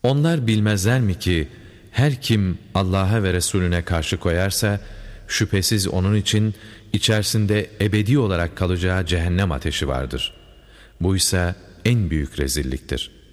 Onlar bilmezler mi ki her kim Allah'a ve Resulüne karşı koyarsa şüphesiz onun için içerisinde ebedi olarak kalacağı cehennem ateşi vardır. Bu ise en büyük rezilliktir.